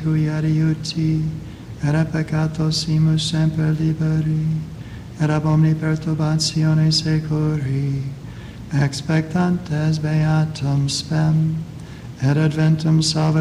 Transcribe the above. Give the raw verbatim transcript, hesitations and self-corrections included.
tui adiuti, et a peccatosimus semper liberi, et ab omni perturbatione securi, expectantes beatum spem, et adventum salvationem